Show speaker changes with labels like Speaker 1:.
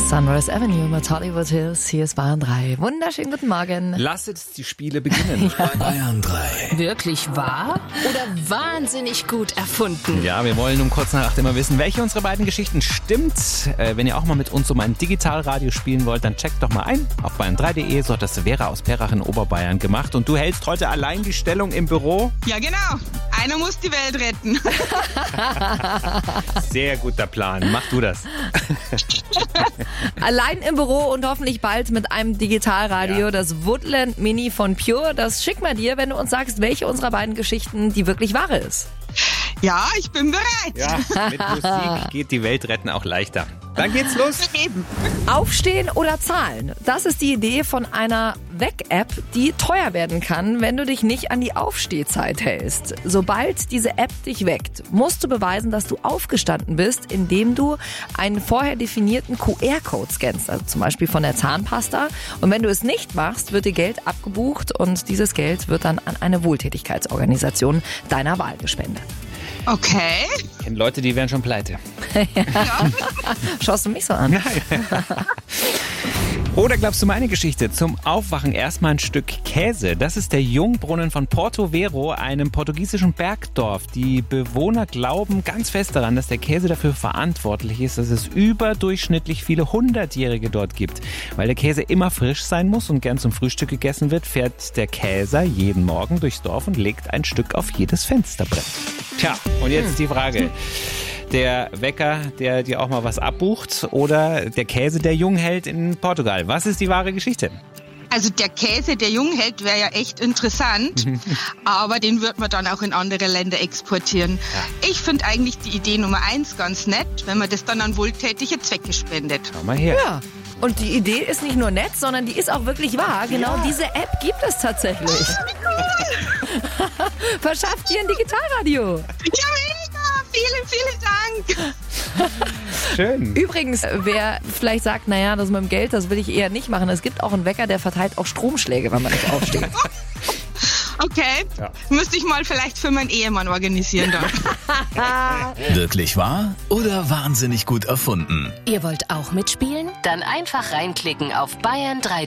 Speaker 1: Sunrise Avenue mit Hollywood Hills. Hier ist Bayern 3. Wunderschönen guten Morgen.
Speaker 2: Lasst die Spiele beginnen.
Speaker 3: Bayern 3.
Speaker 4: Wirklich wahr oder wahnsinnig gut erfunden?
Speaker 2: Ja, wir wollen um kurz nach 8 immer wissen, welche unserer beiden Geschichten stimmt. Wenn ihr auch mal mit uns um ein Digitalradio spielen wollt, dann checkt doch mal ein auf bayern3.de. So hat das Vera aus Perach in Oberbayern gemacht. Und du hältst heute allein die Stellung im Büro?
Speaker 5: Ja, genau. Einer muss die Welt retten.
Speaker 2: Sehr guter Plan. Mach du das.
Speaker 1: Allein im Büro und hoffentlich bald mit einem Digitalradio,
Speaker 2: Ja.
Speaker 1: das Woodland Mini von Pure. Das schicken wir dir, wenn du uns sagst, welche unserer beiden Geschichten die wirklich wahre ist.
Speaker 5: Ja, ich bin bereit.
Speaker 2: Ja, mit Musik geht die Welt retten auch leichter. Dann geht's los.
Speaker 5: Eben.
Speaker 1: Aufstehen oder zahlen? Das ist die Idee von einer Weck-App, die teuer werden kann, wenn du dich nicht an die Aufstehzeit hältst. Sobald diese App dich weckt, musst du beweisen, dass du aufgestanden bist, indem du einen vorher definierten QR-Code scannst, also zum Beispiel von der Zahnpasta. Und wenn du es nicht machst, wird dir Geld abgebucht und dieses Geld wird dann an eine Wohltätigkeitsorganisation deiner Wahl gespendet.
Speaker 5: Okay.
Speaker 2: Ich kenne Leute, die wären schon pleite.
Speaker 1: Schaust du mich so an?
Speaker 2: Oder glaubst du meine Geschichte? Zum Aufwachen erstmal ein Stück Käse. Das ist der Jungbrunnen von Porto Vero, einem portugiesischen Bergdorf. Die Bewohner glauben ganz fest daran, dass der Käse dafür verantwortlich ist, dass es überdurchschnittlich viele Hundertjährige dort gibt. Weil der Käse immer frisch sein muss und gern zum Frühstück gegessen wird, fährt der Käser jeden Morgen durchs Dorf und legt ein Stück auf jedes Fensterbrett. Tja, und jetzt die Frage. Der Wecker, der dir auch mal was abbucht, oder der Käse, der jung hält in Portugal? Was ist die wahre Geschichte?
Speaker 5: Also der Käse, der jung hält, wäre ja echt interessant, aber den wird man dann auch in andere Länder exportieren. Ja. Ich finde eigentlich die Idee Nummer 1 ganz nett, wenn man das dann an wohltätige Zwecke spendet.
Speaker 2: Schau mal her.
Speaker 1: Ja. Und die Idee ist nicht nur nett, sondern die ist auch wirklich wahr. Genau diese App gibt es tatsächlich. Verschafft dir ein Digitalradio.
Speaker 5: Ja, mega! Vielen, vielen Dank.
Speaker 2: Schön.
Speaker 1: Übrigens, wer vielleicht sagt, naja, das mit dem Geld, das will ich eher nicht machen. Es gibt auch einen Wecker, der verteilt auch Stromschläge, wenn man nicht aufsteht.
Speaker 5: Okay,
Speaker 2: Ja.
Speaker 5: müsste ich mal vielleicht für meinen Ehemann organisieren dann.
Speaker 3: Wirklich wahr oder wahnsinnig gut erfunden?
Speaker 4: Ihr wollt auch mitspielen? Dann einfach reinklicken auf bayern3.de.